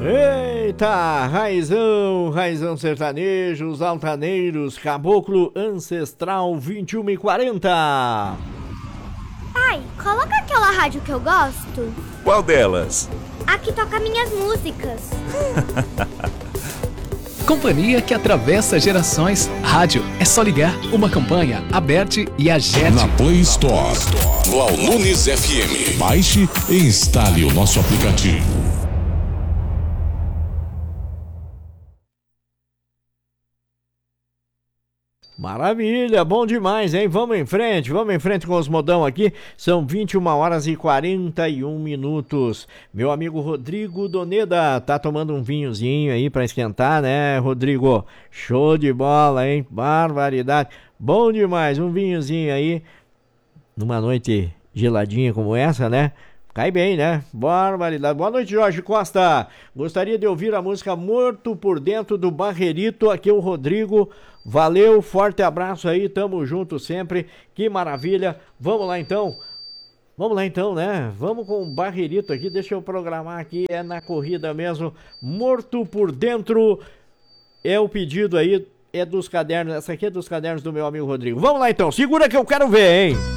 Eita, raizão sertanejo, os altaneiros, caboclo ancestral 21h40. Pai, coloca aquela rádio que eu gosto. Qual delas? A que toca minhas músicas. Companhia que atravessa gerações. Rádio é só ligar. Uma campanha, Aberte e Agete. Na Play Store, Blau Nunes FM. Baixe e instale o nosso aplicativo. Maravilha, bom demais, hein? Vamos em frente com os modão aqui. São 21h41. Meu amigo Rodrigo Doneda tá tomando um vinhozinho aí pra esquentar, né, Rodrigo? Show de bola, hein? Barbaridade. Bom demais, um vinhozinho aí numa noite geladinha como essa, né? Cai bem, né? Barbaridade. Boa noite, Jorge Costa. Gostaria de ouvir a música Morto por Dentro do Barrerito. Aqui é o Rodrigo. Valeu, forte abraço aí. Tamo junto sempre. Que maravilha. Vamos lá então, né? Vamos com o Barrerito aqui. Deixa eu programar aqui. É na corrida mesmo. Morto por Dentro. É o pedido aí. É dos cadernos. Essa aqui é dos cadernos do meu amigo Rodrigo. Vamos lá então. Segura que eu quero ver, hein?